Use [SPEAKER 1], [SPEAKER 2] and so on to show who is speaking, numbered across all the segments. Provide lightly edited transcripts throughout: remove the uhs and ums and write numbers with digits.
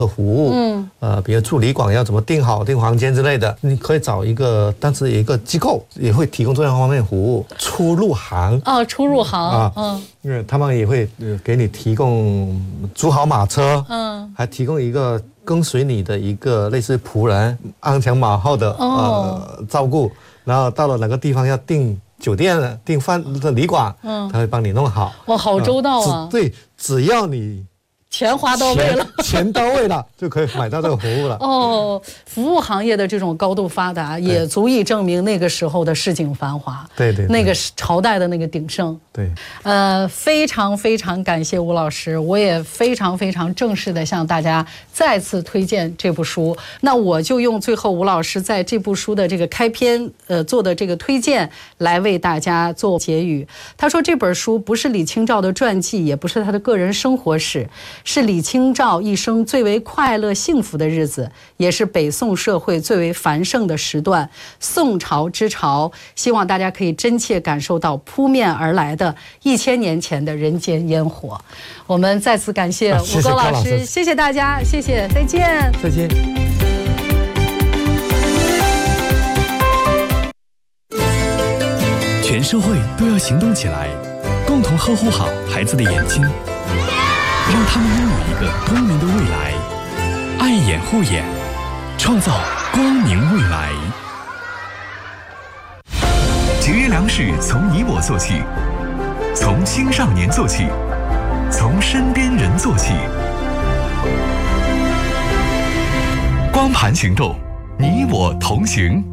[SPEAKER 1] 服务，比如住旅馆要怎么订好订房间之类的，你可以找一个，但是有一个机构也会提供这样方面服务。出入行
[SPEAKER 2] 出入行
[SPEAKER 1] 因为他们也会给你提供租好马车，还提供一个跟随你的一个类似仆人，鞍前马后的照顾，然后到了哪个地方要订酒店了，订旅馆，他会帮你弄好。
[SPEAKER 2] 哇，好周到啊！
[SPEAKER 1] 对，只要你
[SPEAKER 2] 钱花到位了，
[SPEAKER 1] 钱到位了，就可以买到这个服务了。
[SPEAKER 2] 服务行业的这种高度发达，也足以证明那个时候的市井繁华，
[SPEAKER 1] 对，
[SPEAKER 2] 那个朝代的那个鼎盛。
[SPEAKER 1] 对，
[SPEAKER 2] 非常非常感谢吴老师，我也非常非常正式的向大家再次推荐这部书。那我就用最后吴老师在这部书的这个开篇做的这个推荐来为大家做结语。他说这本书不是李清照的传记，也不是他的个人生活史，是李清照一生最为快乐幸福的日子，也是北宋社会最为繁盛的时段，宋朝之潮。希望大家可以真切感受到扑面而来的1000年前的人间烟火。我们再次感谢吴高老师，谢谢大家，谢谢，再见，
[SPEAKER 1] 再见。
[SPEAKER 3] 全社会都要行动起来，共同呵护好孩子的眼睛，让他们拥有一个光明的未来。爱眼护眼，创造光明未来。
[SPEAKER 4] 节约粮食从你我做起，从青少年做起，从身边人做起。光盘行动，你我同行。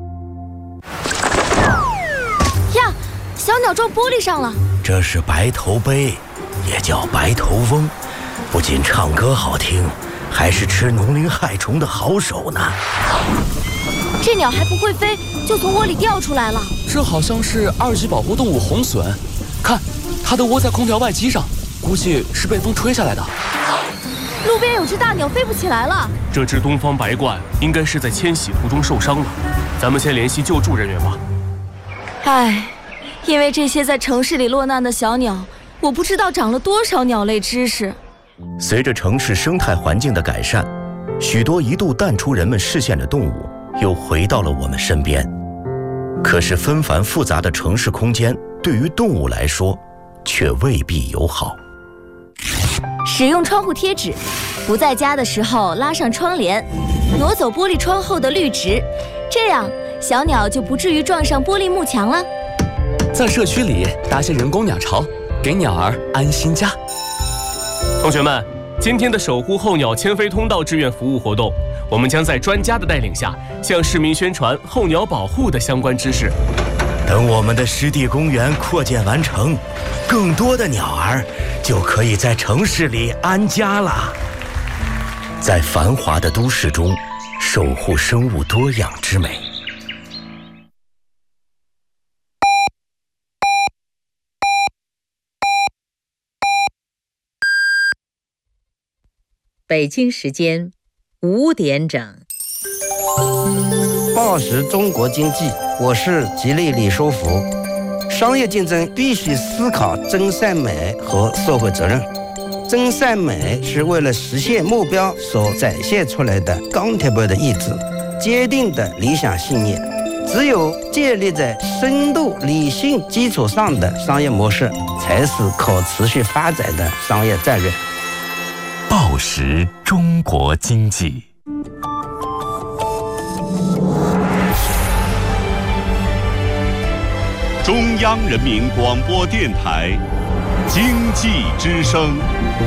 [SPEAKER 5] 呀，小鸟撞玻璃上了。
[SPEAKER 6] 这是白头鹎，也叫白头翁，不仅唱歌好听，还是吃农林害虫的好手呢。
[SPEAKER 5] 这鸟还不会飞，就从窝里掉出来了。
[SPEAKER 7] 这好像是2级保护动物红隼，看，它的窝在空调外机上，估计是被风吹下来的。
[SPEAKER 5] 路边有只大鸟飞不起来了。
[SPEAKER 8] 这只东方白鹳应该是在迁徙途中受伤了，咱们先联系救助人员吧。
[SPEAKER 5] 唉，因为这些在城市里落难的小鸟，我不知道长了多少鸟类知识。
[SPEAKER 6] 随着城市生态环境的改善，许多一度淡出人们视线的动物又回到了我们身边。可是纷繁复杂的城市空间对于动物来说却未必友好。
[SPEAKER 5] 使用窗户贴纸，不在家的时候拉上窗帘，挪走玻璃窗后的绿植，这样小鸟就不至于撞上玻璃幕墙了。
[SPEAKER 7] 在社区里搭些人工鸟巢，给鸟儿安心家。
[SPEAKER 8] 同学们，今天的守护候鸟迁飞通道志愿服务活动，我们将在专家的带领下，向市民宣传候鸟保护的相关知识。
[SPEAKER 6] 等我们的湿地公园扩建完成，更多的鸟儿就可以在城市里安家了。在繁华的都市中，守护生物多样之美。
[SPEAKER 9] 北京时间5点整。
[SPEAKER 10] 报时中国经济，我是吉利李书福。商业竞争必须思考真善美和社会责任。真善美是为了实现目标所展现出来的钢铁般的意志，坚定的理想信念。只有建立在深度理性基础上的商业模式，才是可持续发展的商业战略。
[SPEAKER 4] 报时中国经济。中央人民广播电台经济之声。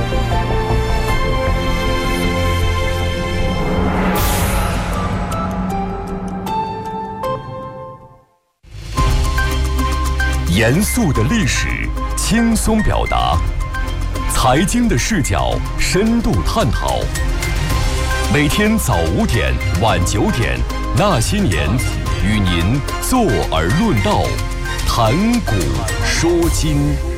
[SPEAKER 4] 严肃的历史，轻松表达；财经的视角，深度探讨。每天早5点、晚9点，那些年，与您坐而论道，谈古说今。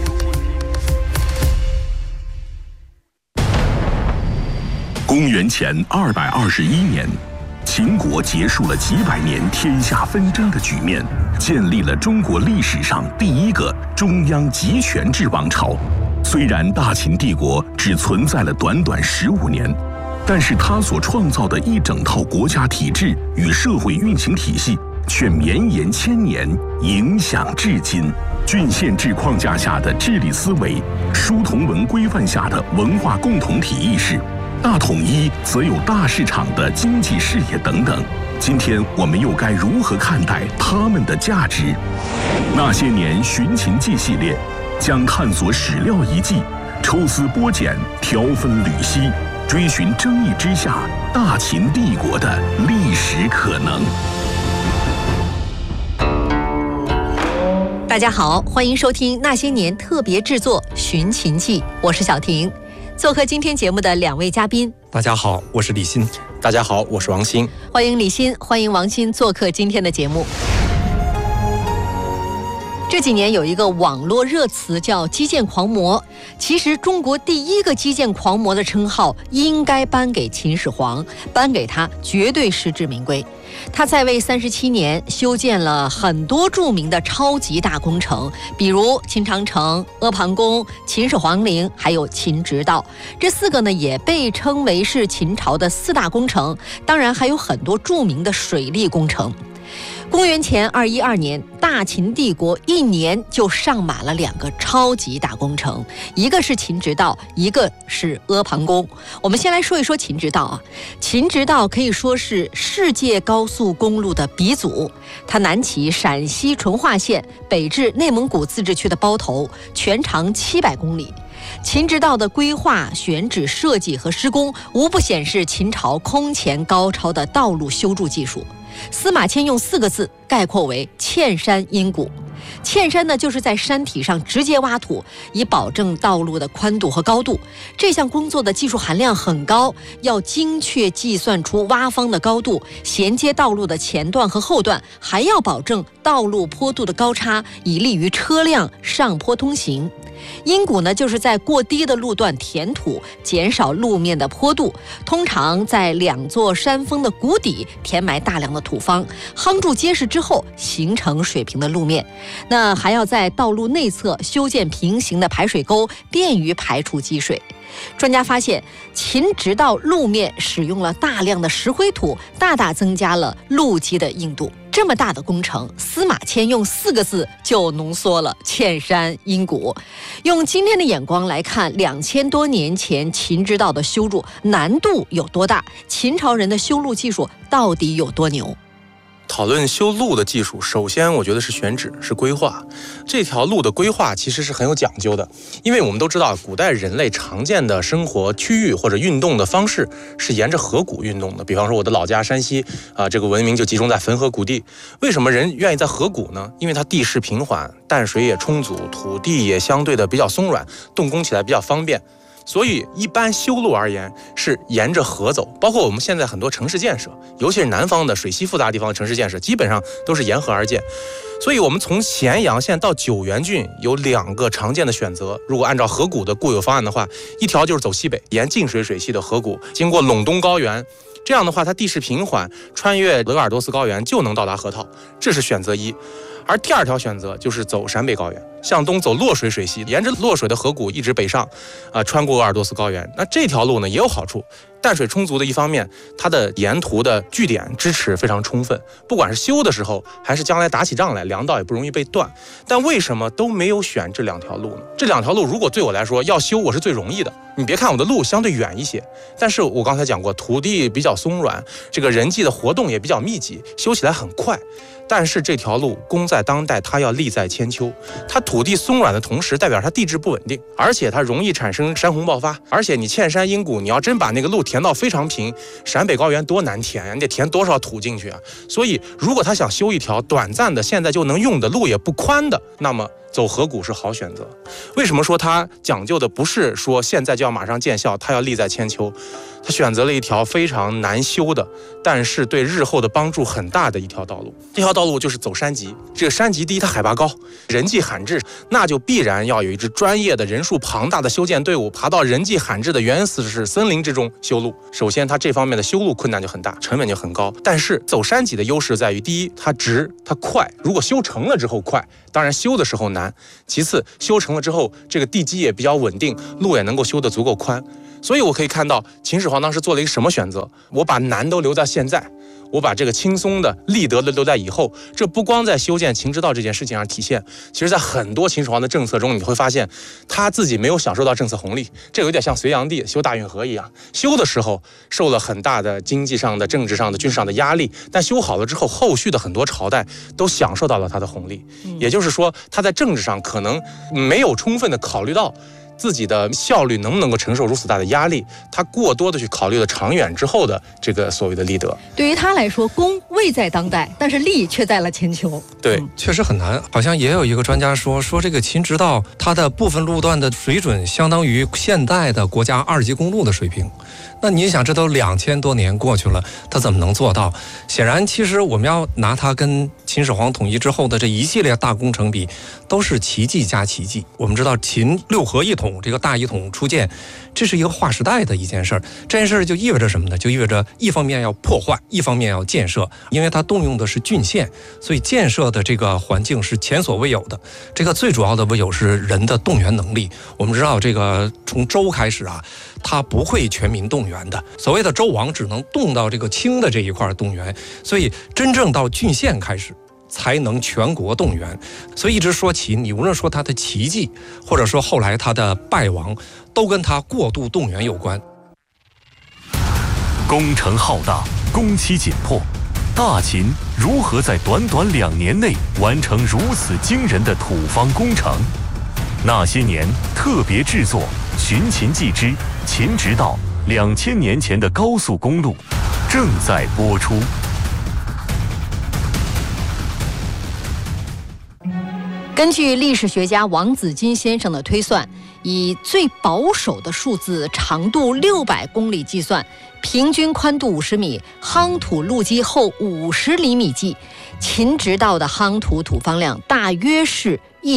[SPEAKER 4] 公元前221年，秦国结束了几百年天下纷争的局面，建立了中国历史上第一个中央集权制王朝。虽然大秦帝国只存在了短短15年，
[SPEAKER 11] 但是他所创造的一整套国家体制与社会运行体系却绵延千年，影响至今。郡县制框架下的治理思维，书同文规范下的文化共同体意识，大统一则有大市场的经济视野等等。今天我们又该如何看待他们的价值？那些年寻秦记系列将探索史料遗迹，抽丝剥茧，条分缕析，追寻争议之下大秦帝国的历史可能。
[SPEAKER 12] 大家好，欢迎收听那些年特别制作《寻秦记》，我是小婷。做客今天节目的2位嘉宾，
[SPEAKER 13] 大家好，我是李欣。大家好，我是王鑫。
[SPEAKER 12] 欢迎李欣，欢迎王鑫做客今天的节目。这几年有一个网络热词叫基建狂魔，其实中国第一个基建狂魔的称号应该颁给秦始皇，颁给他绝对实至名归。他在位37年，修建了很多著名的超级大工程，比如秦长城、阿房宫、秦始皇陵，还有秦直道。这4个呢也被称为是秦朝的4大工程，当然还有很多著名的水利工程。公元前212年，大秦帝国1年就上马了2个超级大工程，一个是秦直道，一个是阿房宫。我们先来说一说秦直道啊。秦直道可以说是世界高速公路的鼻祖，它南起陕西淳化县，北至内蒙古自治区的包头，全长700公里。秦直道的规划、选址、设计和施工，无不显示秦朝空前高超的道路修筑技术。司马迁用4个字概括为嵌山阴谷。嵌山呢，就是在山体上直接挖土，以保证道路的宽度和高度。这项工作的技术含量很高，要精确计算出挖方的高度，衔接道路的前段和后段，还要保证道路坡度的高差，以利于车辆上坡通行。阴谷呢，就是在过低的路段填土，减少路面的坡度，通常在2座山峰的谷底填埋大量的土方，夯筑结实之后形成水平的路面。那还要在道路内侧修建平行的排水沟，便于排除积水。专家发现，秦直道路面使用了大量的石灰土，大大增加了路基的硬度。这么大的工程，司马迁用4个字就浓缩了嵌山阴谷。用今天的眼光来看，2000多年前秦直道的修筑难度有多大？秦朝人的修路技术到底有多牛？
[SPEAKER 13] 讨论修路的技术，首先我觉得是选址，是规划。这条路的规划其实是很有讲究的，因为我们都知道，古代人类常见的生活区域或者运动的方式是沿着河谷运动的。比方说我的老家山西这个文明就集中在汾河谷地。为什么人愿意在河谷呢？因为它地势平缓，淡水也充足，土地也相对的比较松软，动工起来比较方便。所以一般修路而言是沿着河走，包括我们现在很多城市建设，尤其是南方的水系复杂地方的城市建设，基本上都是沿河而建。所以我们从咸阳县到九原郡有2个常见的选择，如果按照河谷的固有方案的话，一条就是走西北，沿晋水水系的河谷，经过陇东高原，这样的话它地势平缓，穿越鄂尔多斯高原就能到达河套，这是选择1。而第2条选择就是走陕北高原，向东走洛水水系，沿着洛水的河谷一直北上，穿过鄂尔多斯高原。那这条路呢也有好处，淡水充足的一方面，它的沿途的据点支持非常充分，不管是修的时候还是将来打起仗来，粮道也不容易被断。但为什么都没有选这2条路呢？这2条路如果对我来说要修，我是最容易的。你别看我的路相对远一些，但是我刚才讲过，土地比较松软，这个人际的活动也比较密集，修起来很快。但是这条路功在当代，它要利在千秋。它土地松软的同时，代表它地质不稳定，而且它容易产生山洪爆发。而且你嵌山阴谷，你要真把那个路填到非常平，陕北高原多难填呀，你得填多少土进去啊？所以如果他想修一条短暂的、现在就能用的路也不宽的，那么走河谷是好选择。为什么说它讲究的不是说现在就要马上见效，它要利在千秋？他选择了一条非常难修的，但是对日后的帮助很大的一条道路。这条道路就是走山脊。这个山脊第一，它海拔高，人迹罕至，那就必然要有一支专业的、人数庞大的修建队伍爬到人迹罕至的原始森林之中修路。首先，它这方面的修路困难就很大，成本就很高。但是走山脊的优势在于，第一，它直，它快。如果修成了之后快，当然修的时候难。其次，修成了之后，这个地基也比较稳定，路也能够修得足够宽。 所以我可以看到秦始皇当时做了一个什么选择，我把难都留在现在，我把这个轻松的立德的留在以后。这不光在修建秦之道这件事情上体现，其实在很多秦始皇的政策中，你会发现他自己没有享受到政策红利。这有点像隋炀帝修大运河一样，修的时候受了很大的经济上的、政治上的、军事上的压力，但修好了之后，后续的很多朝代都享受到了他的红利。也就是说，他在政治上可能没有充分的考虑到自己的效率能不能够承受如此大的压力，他过多的去考虑了长远之后的这个所谓的立德。
[SPEAKER 12] 对于他来说，功位在当代，但是利却在了千秋。
[SPEAKER 13] 对，
[SPEAKER 14] 确实很难。好像也有一个专家说这个秦直道它的部分路段的水准相当于现代的国家2级公路的水平。那你想，这都2000多年过去了，他怎么能做到？显然，其实我们要拿他跟秦始皇统一之后的这一系列大工程比，都是奇迹加奇迹。我们知道秦6合一统这个大一统出现，这是一个划时代的一件事儿。这件事儿就意味着什么呢？就意味着一方面要破坏，一方面要建设。因为它动用的是郡县，所以建设的这个环境是前所未有的。这个最主要的唯有是人的动员能力。我们知道，这个从周开始啊，他不会全民动员的。所谓的周王只能动到这个卿的这一块动员，所以真正到郡县开始才能全国动员。所以一直说起，你无论说他的奇迹，或者说后来他的败亡，都跟他过度动员有关。
[SPEAKER 4] 工程浩大，工期紧迫，大秦如何在短短2年内完成如此惊人的土方工程？那些年特别制作《寻秦记之秦直道2000年前的高速公路》正在播出。
[SPEAKER 12] 根据历史学家王子金先生的推算，以最保守的数字长度600公里计算，平均宽度50米，夯土路基厚50厘米计，秦直道的夯土土方量大约是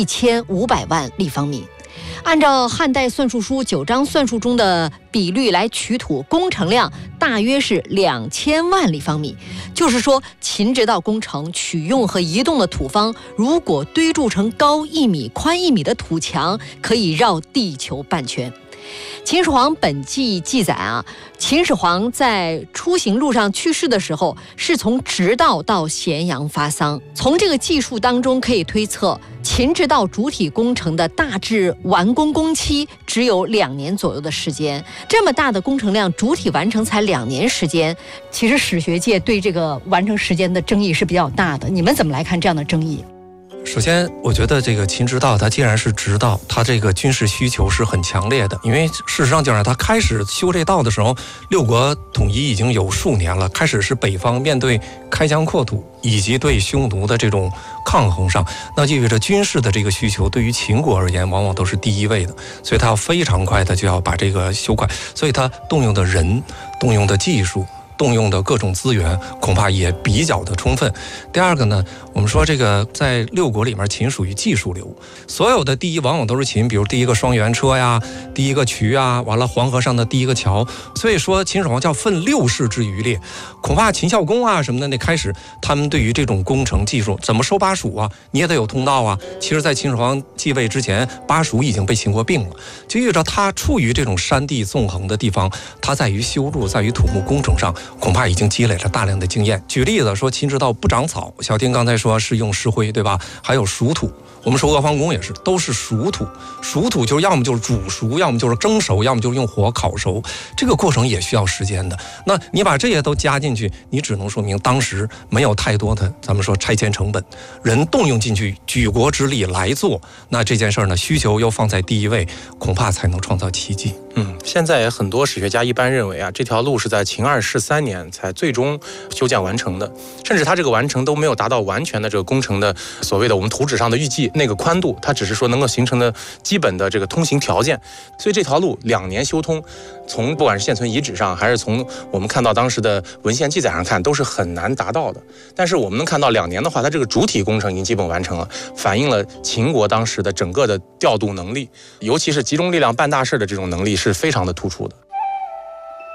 [SPEAKER 12] 1500万立方米。按照汉代算术书9章算术中的比率来取土，工程量大约是2000万立方米。就是说，秦直道工程取用和移动的土方，如果堆筑成高1米、宽1米的土墙，可以绕地球半圈。秦始皇本纪记载啊，秦始皇在出行路上去世的时候，是从直道到咸阳发丧。从这个记述当中可以推测，秦直道主体工程的大致完工工期只有2年左右的时间。这么大的工程量，主体完成才2年时间，其实史学界对这个完成时间的争议是比较大的。你们怎么来看这样的争议？
[SPEAKER 14] 首先，我觉得这个秦直道，它既然是直道，它这个军事需求是很强烈的。因为事实上，就是他开始修这道的时候，6国统一已经有数年了。开始是北方面对开疆扩土以及对匈奴的这种抗衡上，那就意味着军事的这个需求对于秦国而言，往往都是第一位的。所以他要非常快的就要把这个修快，所以他动用的人、动用的技术、动用的各种资源恐怕也比较的充分。第二个呢，我们说这个在6国里面，秦属于技术流，所有的第一往往都是秦，比如第一个双辕车呀，第一个渠啊，完了黄河上的第一个桥。所以说秦始皇叫奋6世之余烈，恐怕秦孝公啊什么的，那开始他们对于这种工程技术怎么收巴蜀啊，你也得有通道啊。其实在秦始皇继位之前，巴蜀已经被秦国并了，就意味着他处于这种山地纵横的地方，他在于修路，在于土木工程上恐怕已经积累了大量的经验。举例子说，秦直道不长草，小丁刚才说是用石灰，对吧？还有熟土，我们说阿房宫也是，都是熟土。熟土就是要么就是煮熟，要么就是蒸熟，要么就是用火烤熟，这个过程也需要时间的。那你把这些都加进去，你只能说明当时没有太多的咱们说拆迁成本，人动用进去举国之力来做，那这件事呢，需求又放在第一位，恐怕才能创造奇迹。
[SPEAKER 13] 现在很多史学家一般认为啊，这条路是在秦2世3年才最终修建完成的，甚至它这个完成都没有达到完全的这个工程的所谓的我们图纸上的预计那个宽度，它只是说能够形成的基本的这个通行条件。所以这条路2年修通，从不管是现存遗址上，还是从我们看到当时的文献记载上看，都是很难达到的。但是我们能看到2年的话，它这个主体工程已经基本完成了，反映了秦国当时的整个的调度能力，尤其是集中力量办大事的这种能力是非常的突出的。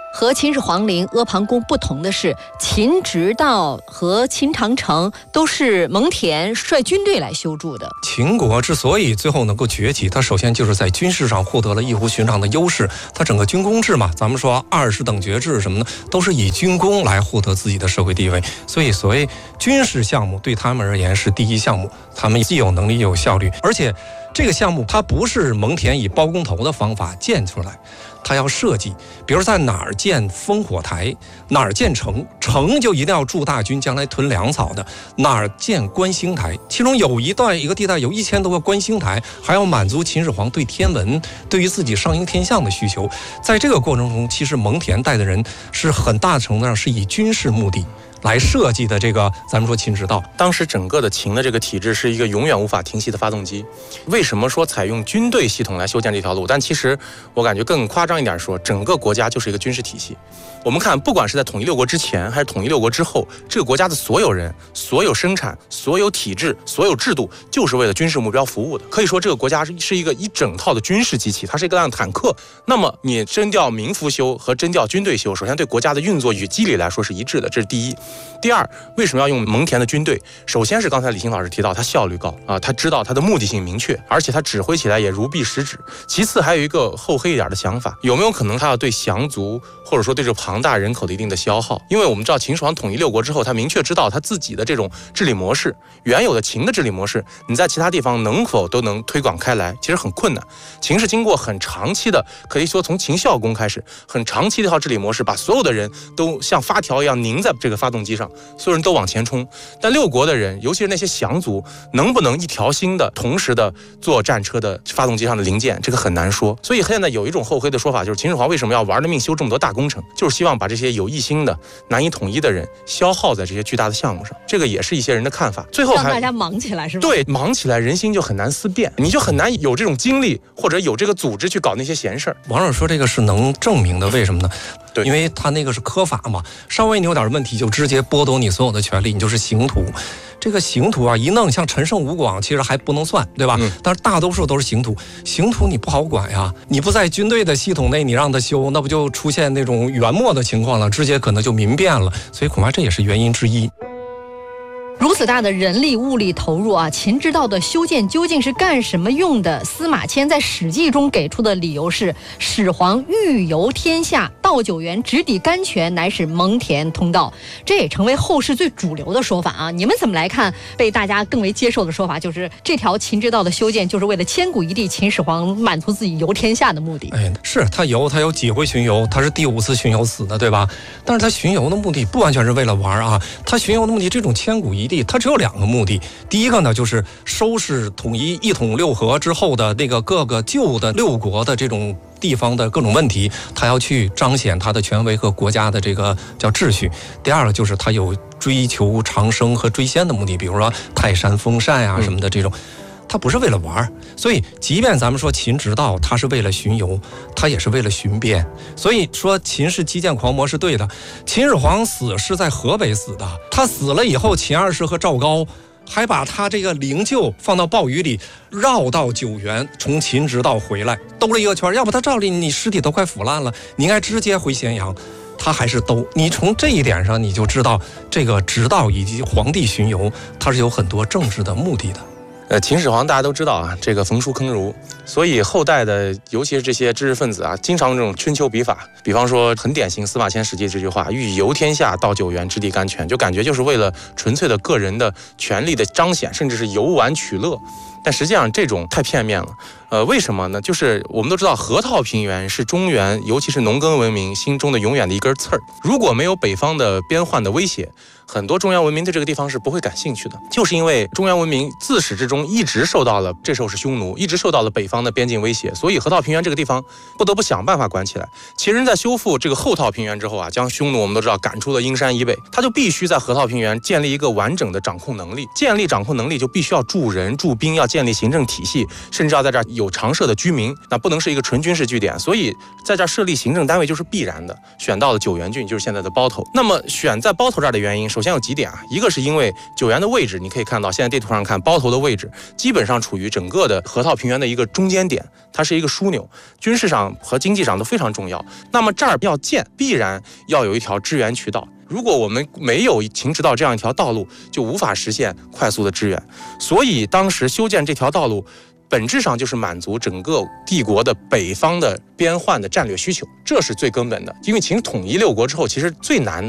[SPEAKER 12] 和秦始皇陵、阿房宫不同的是，秦直道和秦长城都是蒙恬率军队来修筑的。
[SPEAKER 14] 秦国之所以最后能够崛起，它首先就是在军事上获得了异乎寻常的优势。它整个军功制嘛，咱们说20等爵制什么的，都是以军功来获得自己的社会地位。所以所谓军事项目对他们而言是第一项目，他们既有能力又有效率，而且这个项目它不是蒙恬以包工头的方法建出来，它要设计，比如在哪儿建烽火台，哪儿建城就一定要驻大军将来屯粮草的，哪儿建观星台，其中有一个地带有1000多个观星台，还要满足秦始皇对天文、对于自己上应天象的需求。在这个过程中，其实蒙恬带的人是很大程度上是以军事目的来设计的。这个咱们说秦直道，
[SPEAKER 13] 当时整个的秦的这个体制是一个永远无法停息的发动机。为什么说采用军队系统来修建这条路？但其实我感觉更夸张一点说，整个国家就是一个军事体系。我们看，不管是在统一六国之前还是统一六国之后，这个国家的所有人、所有生产、所有体制、所有制度，就是为了军事目标服务的。可以说，这个国家是一个一整套的军事机器，它是一个辆坦克。那么，你征调民夫修和征调军队修，首先对国家的运作与机理来说是一致的，这是第一。第二，为什么要用蒙恬的军队？首先是刚才李欣老师提到，他效率高啊，他知道他的目的性明确，而且他指挥起来也如臂使指。其次，还有一个厚黑一点的想法，有没有可能他要对降族或者说对这庞大人口的一定的消耗？因为我们知道秦始皇统一六国之后，他明确知道他自己的这种治理模式，原有的秦的治理模式，你在其他地方能否都能推广开来，其实很困难。秦是经过很长期的，可以说从秦孝公开始，很长期的一套治理模式，把所有的人都像发条一样拧在这个发动机上，所有人都往前冲。但六国的人，尤其是那些降族，能不能一条心的同时的做战车的发动机上的零件，这个很难说。所以现在有一种厚黑的说法，就是秦始皇为什么要玩了命修这么多大工程，就是希望把这些有异心的难以统一的人消耗在这些巨大的项目上。这个也是一些人的看法。最后
[SPEAKER 12] 让大家忙起来是吧？
[SPEAKER 13] 对，忙起来人心就很难思变，你就很难有这种精力或者有这个组织去搞那些闲事儿。
[SPEAKER 14] 网友说这个是能证明的，为什么呢？对，因为他那个是科法嘛，稍微你有点问题就直接剥夺你所有的权利，你就是刑徒。这个刑徒啊，一弄像陈胜吴广其实还不能算，对吧？但是大多数都是刑徒，刑徒你不好管呀，你不在军队的系统内，你让他修，那不就出现那种元末的情况了，直接可能就民变了，所以恐怕这也是原因之一。
[SPEAKER 12] 如此大的人力物力投入啊，秦直道的修建究竟是干什么用的？司马迁在《史记》中给出的理由是：始皇欲游天下，道九原直抵甘泉，乃是蒙恬通道。这也成为后世最主流的说法啊。你们怎么来看被大家更为接受的说法，就是这条秦直道的修建就是为了千古一帝秦始皇满足自己游天下的目的？
[SPEAKER 14] 哎，是他有几回巡游，他是第5次巡游死的，对吧？但是他巡游的目的不完全是为了玩啊，他巡游的目的，这种千古一帝它只有2个目的。第一个呢，就是收拾统一一统六合之后的那个各个旧的六国的这种地方的各种问题，他要去彰显他的权威和国家的这个叫秩序。第二个就是他有追求长生和追仙的目的，比如说泰山封禅啊什么的这种。他不是为了玩，所以即便咱们说秦直道他是为了巡游，他也是为了巡边。所以说秦是基建狂魔是对的。秦始皇死是在河北死的，他死了以后，秦二世和赵高还把他这个灵柩放到鲍鱼里，绕到九原，从秦直道回来，兜了一个圈。要不他照理你尸体都快腐烂了，你应该直接回咸阳，他还是兜。你从这一点上你就知道，这个直道以及皇帝巡游，他是有很多政治的目的的。
[SPEAKER 13] 秦始皇大家都知道啊，这个焚书坑儒，所以后代的尤其是这些知识分子啊，经常这种春秋笔法，比方说很典型司马迁《史记》这句话，欲游天下，道九原，直抵甘泉，就感觉就是为了纯粹的个人的权力的彰显，甚至是游玩取乐。但实际上这种太片面了。为什么呢？就是我们都知道河套平原是中原，尤其是农耕文明心中的永远的一根刺儿。如果没有北方的边患的威胁，很多中原文明对这个地方是不会感兴趣的。就是因为中原文明自始至终一直受到了，这时候是匈奴，一直受到了北方的边境威胁，所以河套平原这个地方不得不想办法管起来。秦人在修复这个后套平原之后啊，将匈奴我们都知道赶出了阴山以北，他就必须在河套平原建立一个完整的掌控能力。建立掌控能力就必须要驻人驻兵，要建立行政体系，甚至要在这儿有常设的居民，那不能是一个纯军事据点。所以在这儿设立行政单位就是必然的，选到了九原郡，就是现在的包头。那么选在包头这儿的原因，首先有几点啊，一个是因为九原的位置，你可以看到现在地图上看，包头的位置基本上处于整个的河套平原的一个中间点，它是一个枢纽，军事上和经济上都非常重要。那么这儿要建，必然要有一条支援渠道。如果我们没有秦直道这样一条道路，就无法实现快速的支援。所以当时修建这条道路，本质上就是满足整个帝国的北方的边患的战略需求，这是最根本的。因为秦统一六国之后，其实最难